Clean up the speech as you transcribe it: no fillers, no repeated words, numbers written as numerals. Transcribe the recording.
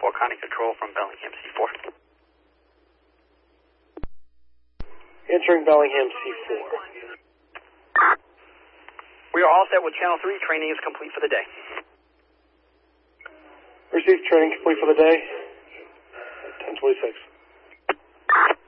4, Connie Control from Bellingham C4. Answering Bellingham C4. We are all set with Channel 3. Training is complete for the day. Received. Training complete for the day. 10:26.